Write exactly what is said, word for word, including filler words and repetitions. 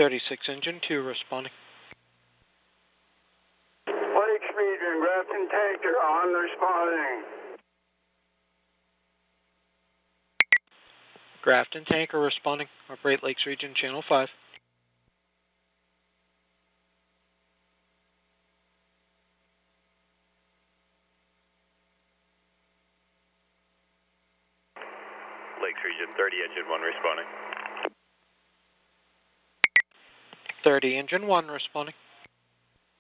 thirty-six engine two responding. Lakes Region, Grafton Tanker on responding. Grafton Tanker responding. Operate Lakes Region Channel five. Lakes Region thirty, engine one responding. thirty engine one responding.